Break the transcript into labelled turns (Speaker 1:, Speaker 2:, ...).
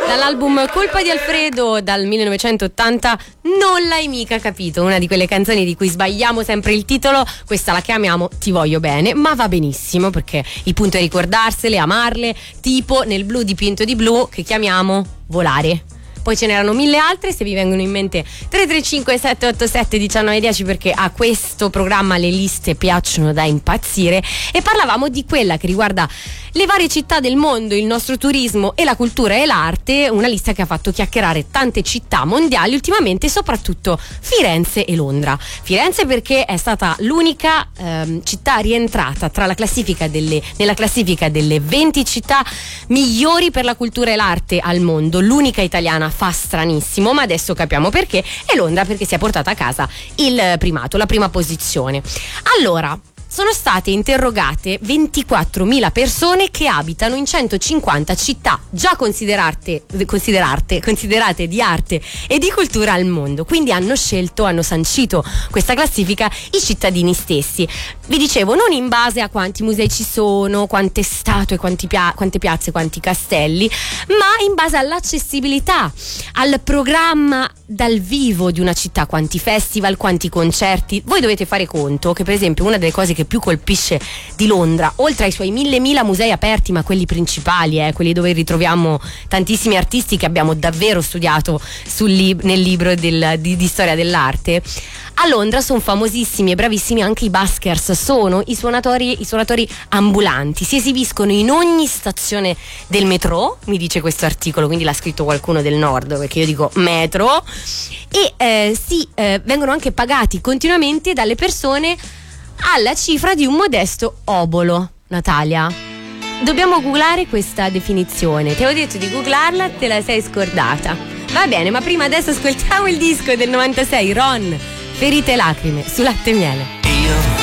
Speaker 1: Dall'album Colpa di Alfredo dal 1980, Non l'hai mica capito, una di quelle canzoni di cui sbagliamo sempre il titolo. Questa la chiamiamo Ti voglio bene, ma va benissimo perché il punto è ricordarsele, amarle, tipo nel blu dipinto di blu che chiamiamo Volare. Poi ce n'erano mille altre, se vi vengono in mente 335 787 1910, perché a questo programma le liste piacciono da impazzire. E parlavamo di quella che riguarda le varie città del mondo, il nostro turismo e la cultura e l'arte, una lista che ha fatto chiacchierare tante città mondiali ultimamente, soprattutto Firenze e Londra. Firenze perché è stata l'unica città rientrata nella classifica delle 20 città migliori per la cultura e l'arte al mondo, l'unica italiana. Fa stranissimo, ma adesso capiamo perché. E Londra perché si è portata a casa il primato, la prima posizione. Allora, sono state interrogate 24.000 persone che abitano in 150 città già considerate di arte e di cultura al mondo. Quindi hanno sancito questa classifica i cittadini stessi. Vi dicevo, non in base a quanti musei ci sono, quante statue, quante piazze, quanti castelli, ma in base all'accessibilità, al programma dal vivo di una città, quanti festival, quanti concerti. Voi dovete fare conto che, per esempio, una delle cose che più colpisce di Londra, oltre ai suoi mille musei aperti, ma quelli principali, quelli dove ritroviamo tantissimi artisti che abbiamo davvero studiato nel libro di storia dell'arte, a Londra sono famosissimi e bravissimi anche i buskers, sono i suonatori ambulanti, si esibiscono in ogni stazione del metro, mi dice questo articolo, quindi l'ha scritto qualcuno del nord, perché io dico metro, e vengono anche pagati continuamente dalle persone alla cifra di un modesto obolo. Natalia, dobbiamo googlare questa definizione, ti avevo detto di googlarla, te la sei scordata. Va bene, ma prima adesso ascoltiamo il disco del 96, Ron, Ferite e lacrime su Latte e Miele.